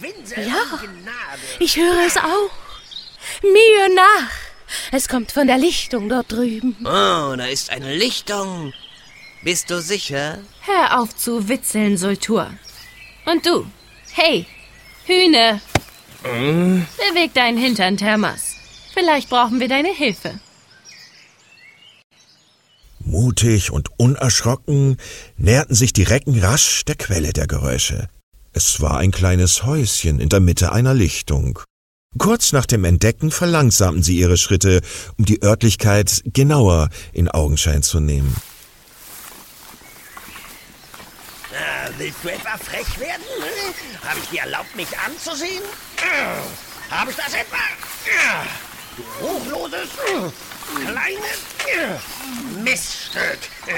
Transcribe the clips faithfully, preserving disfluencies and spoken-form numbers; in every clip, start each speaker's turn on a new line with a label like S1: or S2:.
S1: Ja, ich höre es auch. Mir nach. Es kommt von der Lichtung dort drüben.
S2: Oh, da ist eine Lichtung. Bist du sicher?
S1: Hör auf zu witzeln, Sultur. Und du, hey, Hühne.
S3: Hm?
S1: Beweg deinen Hintern, Thermas. Vielleicht brauchen wir deine Hilfe.
S4: Mutig und unerschrocken näherten sich die Recken rasch der Quelle der Geräusche. Es war ein kleines Häuschen in der Mitte einer Lichtung. Kurz nach dem Entdecken verlangsamten sie ihre Schritte, um die Örtlichkeit genauer in Augenschein zu nehmen.
S5: Na, willst du etwa frech werden? Habe ich dir erlaubt, mich anzusehen? Habe ich das etwa? Du ruchloses, kleines Miststück.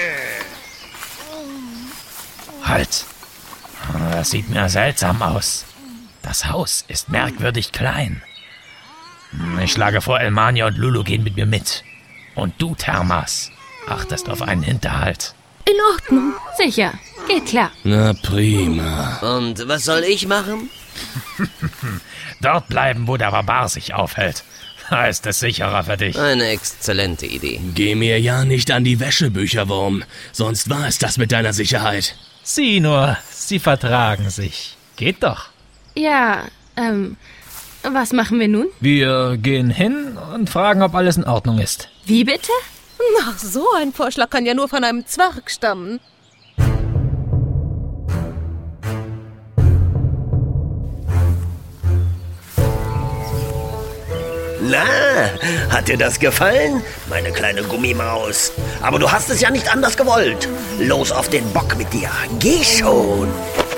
S3: Halt! Das sieht mir seltsam aus. Das Haus ist merkwürdig klein. Ich schlage vor, Elmania und Lulu gehen mit mir mit. Und du, Thermas, achtest auf einen Hinterhalt.
S1: In Ordnung, sicher, geht klar.
S6: Na prima.
S2: Und was soll ich machen?
S3: Dort bleiben, wo der Barbar sich aufhält. Da ist es sicherer für dich.
S2: Eine exzellente Idee.
S6: Geh mir ja nicht an die Wäschebücher, Wurm. Sonst war es das mit deiner Sicherheit.
S7: Sieh nur, sie vertragen sich. Geht doch.
S1: Ja, ähm, was machen wir nun?
S7: Wir gehen hin und fragen, ob alles in Ordnung ist.
S1: Wie bitte?
S8: Ach, so ein Vorschlag kann ja nur von einem Zwerg stammen.
S5: Na, hat dir das gefallen, meine kleine Gummimaus? Aber du hast es ja nicht anders gewollt. Los auf den Bock mit dir. Geh schon.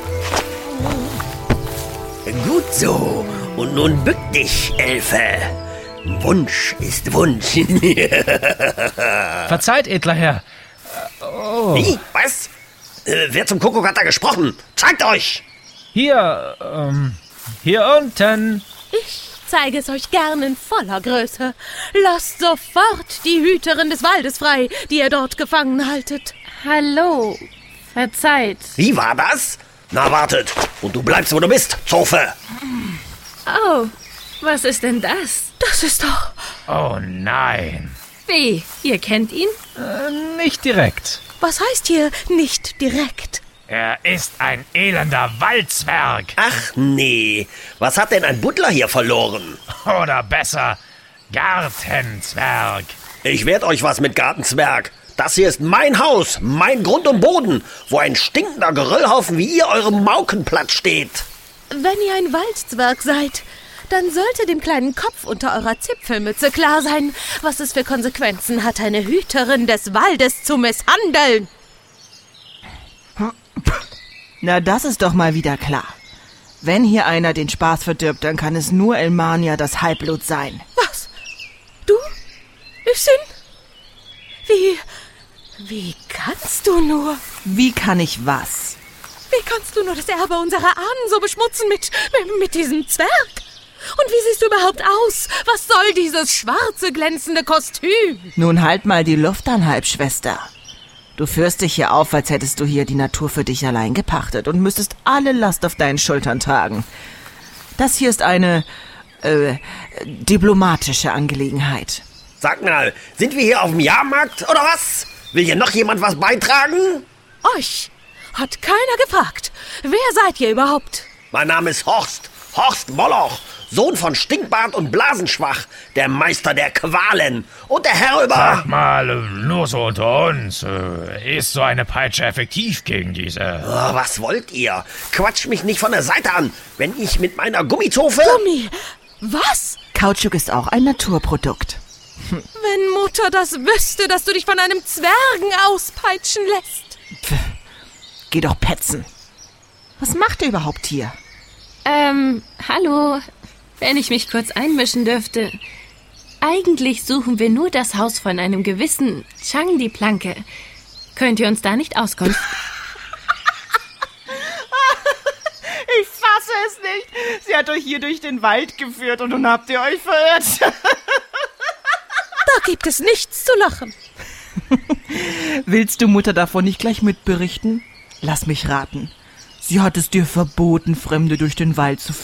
S5: Gut so. Und nun bück dich, Elfe. Wunsch ist Wunsch.
S7: Verzeiht, edler Herr. Oh.
S5: Wie? Was? Äh, wer zum Kuckuck hat da gesprochen? Zeigt euch!
S7: Hier, ähm, hier unten.
S8: Ich zeige es euch gern in voller Größe. Lasst sofort die Hüterin des Waldes frei, die ihr dort gefangen haltet.
S1: Hallo, verzeiht.
S5: Wie war das? Na, wartet. Und du bleibst, wo du bist, Zofe.
S1: Oh, was ist denn das?
S8: Das ist doch...
S3: Oh nein.
S1: Wie, ihr kennt ihn?
S7: Äh, nicht direkt.
S8: Was heißt hier nicht direkt?
S3: Er ist ein elender Waldzwerg.
S5: Ach nee, was hat denn ein Butler hier verloren?
S3: Oder besser, Gartenzwerg.
S5: Ich werd euch was mit Gartenzwerg. Das hier ist mein Haus, mein Grund und Boden, wo ein stinkender Geröllhaufen wie ihr eurem Maukenplatz steht.
S8: Wenn ihr ein Waldzwerg seid, dann sollte dem kleinen Kopf unter eurer Zipfelmütze klar sein, was es für Konsequenzen hat, eine Hüterin des Waldes zu misshandeln.
S9: Na, das ist doch mal wieder klar. Wenn hier einer den Spaß verdirbt, dann kann es nur Elmania, das Halbblut sein.
S8: Was? Du? Üssin? Wie... Wie kannst du nur?
S9: Wie kann ich was?
S8: Wie kannst du nur das Erbe unserer Ahnen so beschmutzen mit... mit diesem Zwerg? Und wie siehst du überhaupt aus? Was soll dieses schwarze, glänzende Kostüm?
S9: Nun halt mal die Luft an, Halbschwester. Du führst dich hier auf, als hättest du hier die Natur für dich allein gepachtet und müsstest alle Last auf deinen Schultern tragen. Das hier ist eine, äh, diplomatische Angelegenheit.
S5: Sag mal, sind wir hier auf dem Jahrmarkt oder was? Will hier noch jemand was beitragen?
S8: Euch hat keiner gefragt. Wer seid ihr überhaupt?
S5: Mein Name ist Horst. Horst Moloch. Sohn von Stinkbart und Blasenschwach, der Meister der Qualen und der Herr über...
S3: Sag mal, nur so unter uns, ist so eine Peitsche effektiv gegen diese...
S5: Oh, was wollt ihr? Quatscht mich nicht von der Seite an, wenn ich mit meiner Gummizofe...
S8: Gummi? Was?
S9: Kautschuk ist auch ein Naturprodukt.
S8: Hm. Wenn Mutter das wüsste, dass du dich von einem Zwergen auspeitschen lässt.
S9: Pff, geh doch petzen. Was macht ihr überhaupt hier?
S1: Ähm, hallo... Wenn ich mich kurz einmischen dürfte. Eigentlich suchen wir nur das Haus von einem gewissen Chang die Planke. Könnt ihr uns da nicht Auskunft?
S9: Ich fasse es nicht. Sie hat euch hier durch den Wald geführt und nun habt ihr euch verirrt.
S8: Da gibt es nichts zu lachen.
S9: Willst du Mutter davon nicht gleich mitberichten? Lass mich raten. Sie hat es dir verboten, Fremde durch den Wald zu führen.